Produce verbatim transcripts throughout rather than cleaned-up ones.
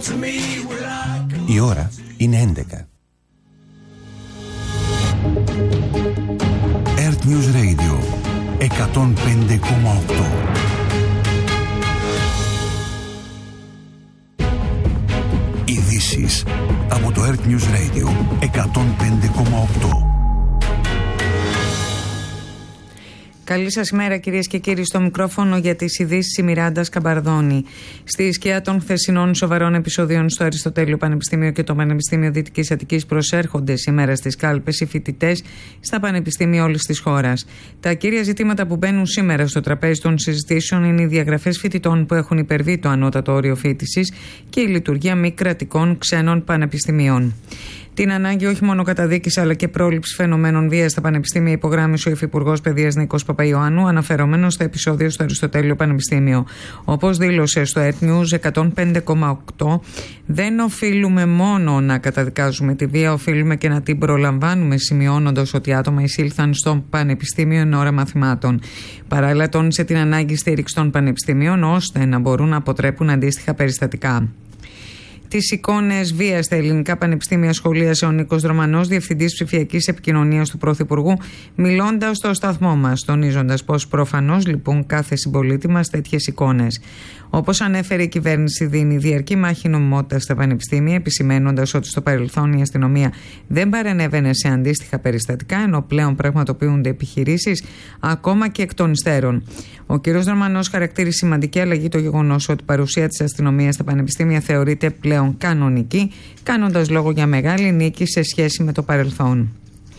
Η ώρα είναι έντεκα. Earth News Radio εκατόν πέντε κόμμα οκτώ. Ειδήσεις από το Earth News Radio εκατόν πέντε κόμμα οκτώ. Καλή σας ημέρα, κυρίες και κύριοι, στο μικρόφωνο για τις ειδήσεις η Μιράντα Σκαμπαρδόνη. Στη σκιά των χθεσινών σοβαρών επεισοδίων στο Αριστοτέλειο Πανεπιστήμιο και το Πανεπιστήμιο Δυτικής Αττικής προσέρχονται σήμερα στις κάλπες οι φοιτητές στα πανεπιστήμια όλης της χώρας. Τα κύρια ζητήματα που μπαίνουν σήμερα στο τραπέζι των συζητήσεων είναι οι διαγραφές φοιτητών που έχουν υπερβεί το ανώτατο όριο φοιτησης και η λειτουργία μη κρατικών ξένων πανεπιστημίων. Την ανάγκη όχι μόνο καταδίκης αλλά και πρόληψη φαινομένων βίας στα πανεπιστήμια υπογράμμισε ο Υφυπουργός Παιδείας Νίκος Παπαϊωάννου, αναφερόμενος στο επεισόδιο στο Αριστοτέλειο Πανεπιστήμιο. Όπως δήλωσε στο Earth News εκατόν πέντε κόμμα οκτώ, δεν οφείλουμε μόνο να καταδικάζουμε τη βία, οφείλουμε και να την προλαμβάνουμε, σημειώνοντας ότι άτομα εισήλθαν στο πανεπιστήμιο εν ώρα μαθημάτων. Παράλληλα, τόνισε την ανάγκη στήριξη των πανεπιστημίων ώστε να μπορούν να αποτρέπουν αντίστοιχα περιστατικά. Τις εικόνες βίας στα ελληνικά πανεπιστήμια σχολίασε ο Νίκος Δρομανός, Διευθυντής Ψηφιακής Επικοινωνίας του Πρωθυπουργού, μιλώντας στο σταθμό μας, τονίζοντας πως προφανώς λυπούν κάθε συμπολίτη μας τέτοιες εικόνες. Όπως ανέφερε, η κυβέρνηση δίνει διαρκή μάχη νομιμότητας στα πανεπιστήμια, επισημαίνοντας ότι στο παρελθόν η αστυνομία δεν παρενέβαινε σε αντίστοιχα περιστατικά, ενώ πλέον πραγματοποιούνται επιχειρήσεις ακόμα και εκ των υστέρων. Ο κ. Δρομανός χαρακτήρισε σημαντική αλλαγή το γεγονός ότι η παρουσία της αστυνομίας στα πανεπιστήμια θεωρείται πλέον κανονική, κάνοντας λόγο για μεγάλη νίκη σε σχέση με το παρελθόν.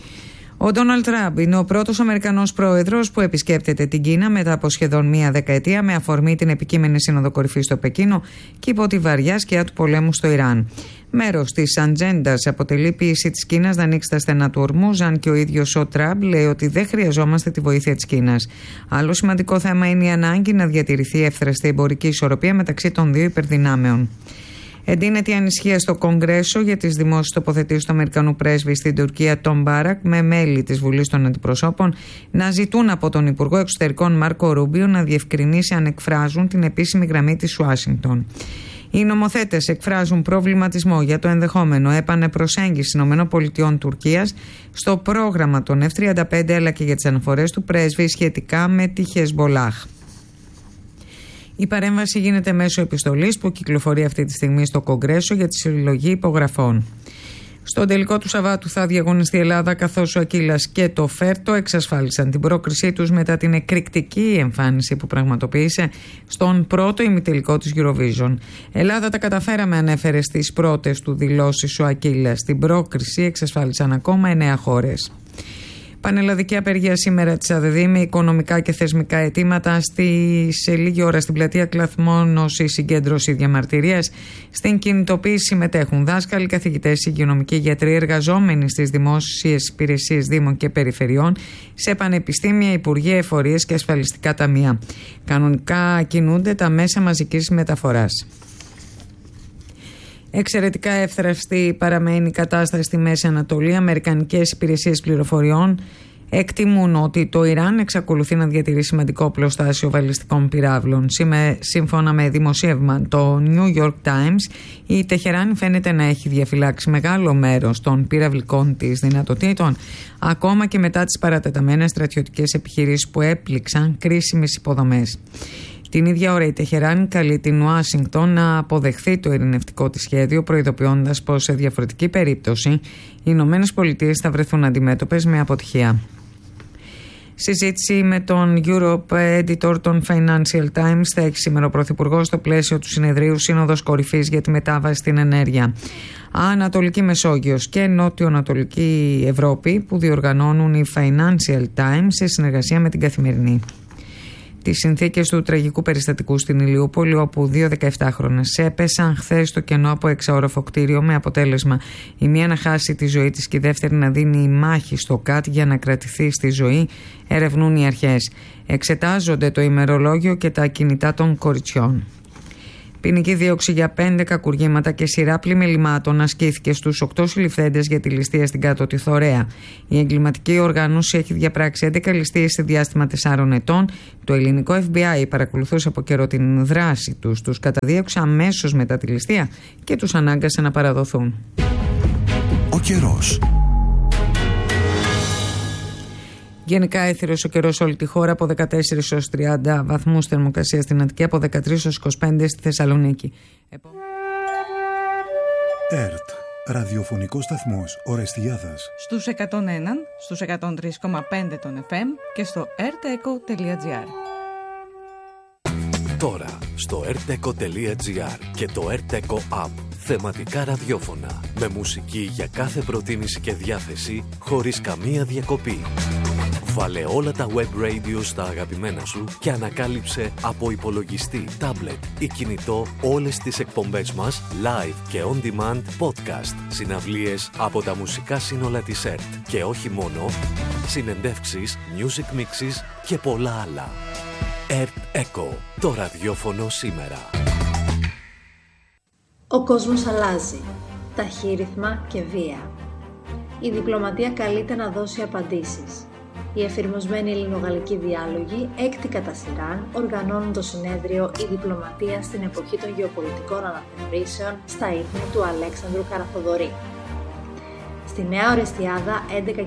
Ο Ντόναλντ Τραμπ είναι ο πρώτος Αμερικανός πρόεδρος που επισκέπτεται την Κίνα μετά από σχεδόν μία δεκαετία, με αφορμή την επικείμενη σύνοδο κορυφής στο Πεκίνο και υπό τη βαριά σκιά του πολέμου στο Ιράν. Μέρος της ατζέντας αποτελεί η πίεση της Κίνας να ανοίξει τα στενά του ορμούς, αν και ο ίδιος ο Τραμπ λέει ότι δεν χρειαζόμαστε τη βοήθεια της Κίνας. Άλλο σημαντικό θέμα είναι η ανάγκη να διατηρηθεί εύθραστη εμπορική ισορροπία μεταξύ των δύο υπερδυνάμεων. Εντείνεται η ανησυχία στο Κογκρέσο για τις δημόσιες τοποθετήσεις του Αμερικανού πρέσβη στην Τουρκία, Τον Μπάρακ, με μέλη της Βουλής των Αντιπροσώπων να ζητούν από τον Υπουργό Εξωτερικών Μάρκο Ρούμπιο να διευκρινίσει αν εκφράζουν την επίσημη γραμμή της Ουάσιγκτον. Οι νομοθέτες εκφράζουν προβληματισμό για το ενδεχόμενο επανεπροσέγγιση ΗΠΑ Τουρκίας στο πρόγραμμα των εφ τριάντα πέντε αλλά και για τις αναφορές του πρέσβη σχετικά με τη Χεσμπολάχ. Η παρέμβαση γίνεται μέσω επιστολής που κυκλοφορεί αυτή τη στιγμή στο Κογκρέσο για τη συλλογή υπογραφών. Στον τελικό του Σαββάτου θα διαγωνιστεί η Ελλάδα, καθώς ο Ακύλας και το Φέρτο εξασφάλισαν την πρόκρισή τους μετά την εκρηκτική εμφάνιση που πραγματοποίησε στον πρώτο ημιτελικό της Eurovision. Ελλάδα τα καταφέραμε, ανέφερε στις πρώτες του δηλώσεις ο Ακύλας. Την πρόκριση εξασφάλισαν ακόμα εννέα χώρες. Πανελλαδική απεργία σήμερα της ΑΔΔ με οικονομικά και θεσμικά αιτήματα. Στη, σε λίγη ώρα στην πλατεία Κλαθμόνος η συγκέντρωση διαμαρτυρίας. Στην κινητοποίηση συμμετέχουν δάσκαλοι, καθηγητές, υγειονομικοί, γιατροί, εργαζόμενοι στις δημόσιες υπηρεσίες δήμων και περιφερειών, σε πανεπιστήμια, υπουργεία, εφορίες και ασφαλιστικά ταμεία. Κανονικά κινούνται τα μέσα μαζικής μεταφοράς. Εξαιρετικά εύθραυστη παραμένει η κατάσταση στη Μέση Ανατολή. Αμερικανικές υπηρεσίες πληροφοριών εκτιμούν ότι το Ιράν εξακολουθεί να διατηρεί σημαντικό πλωστάσιο βαλιστικών πυράβλων. Σύμφωνα με δημοσίευμα το New York Times, η Τεχεράνη φαίνεται να έχει διαφυλάξει μεγάλο μέρος των πυραυλικών της δυνατοτήτων, ακόμα και μετά τις παρατεταμένες στρατιωτικές επιχειρήσεις που έπληξαν κρίσιμες υποδομές. Την ίδια ώρα η Τεχεράνη καλεί την Ουάσιγκτον να αποδεχθεί το ειρηνευτικό της σχέδιο, προειδοποιώντας πως σε διαφορετική περίπτωση οι Ηνωμένες Πολιτείες θα βρεθούν αντιμέτωπες με αποτυχία. Συζήτηση με τον Europe Editor των Financial Times θα έχει σήμερα ο Πρωθυπουργός στο πλαίσιο του συνεδρίου Σύνοδος Κορυφής για τη μετάβαση στην ενέργεια. Ανατολική Μεσόγειος και Νότιο-Ανατολική Ευρώπη που διοργανώνουν οι Financial Times σε συνεργασία με την Καθημερινή. Τις συνθήκες του τραγικού περιστατικού στην Ηλιούπολη, όπου δύο δεκαεπτάχρονες έπεσαν χθες στο κενό από εξαόροφο κτίριο, με αποτέλεσμα η μία να χάσει τη ζωή της και η δεύτερη να δίνει μάχη στο ΚΑΤ για να κρατηθεί στη ζωή, ερευνούν οι αρχές. Εξετάζονται το ημερολόγιο και τα κινητά των κοριτσιών. Ποινική δίωξη για πέντε κακουργήματα και σειρά πλημελημάτων ασκήθηκε στους οκτώ συλληφθέντες για τη ληστεία στην Κάτωτη Θωρέα. Η εγκληματική οργάνωση έχει διαπράξει έντεκα ληστείες σε διάστημα τεσσάρων ετών. Το ελληνικό εφ μπι άι παρακολουθούσε από καιρό την δράση τους. Τους καταδίωξε αμέσως μετά τη ληστεία και τους ανάγκασε να παραδοθούν. Ο καιρός. Γενικά έθυρος ο καιρός σε όλη τη χώρα, από δεκατέσσερις έως τριάντα βαθμούς θερμοκρασία στην Αττική, από δεκατρείς έως είκοσι πέντε στη Θεσσαλονίκη. ΕΡΤ, ραδιοφωνικός σταθμός Ορεστιάδας. Στους εκατόν ένα, στους εκατόν τρία κόμμα πέντε των εφ εμ και στο ερτεκο τελεία τζι άρ. Τώρα στο ερτεκο τελεία τζι άρ και το ερτεκο App. Θεματικά ραδιόφωνα με μουσική για κάθε προτίμηση και διάθεση χωρίς καμία διακοπή. Βάλε όλα τα web radio στα αγαπημένα σου και ανακάλυψε από υπολογιστή, τάμπλετ ή κινητό όλες τις εκπομπές μας live και on demand podcast, συναυλίες από τα μουσικά σύνολα της ΕΡΤ και όχι μόνο, συνεντεύξεις, music mixes και πολλά άλλα. ΕΡΤ Echo, το ραδιόφωνο σήμερα. Ο κόσμος αλλάζει, ταχύρυθμα και βία. Η διπλωματία καλείται να δώσει απαντήσεις. Οι εφηρμοσμένοι ελληνογαλλικοί διάλογοι, έκτη κατά σειράν, οργανώνουν το συνέδριο «Η διπλωματία στην εποχή των γεωπολιτικών αναθεωρήσεων» στα ίχνη του Αλέξανδρου Καραθοδωρή. Στη Νέα Ορεστιάδα, έντεκα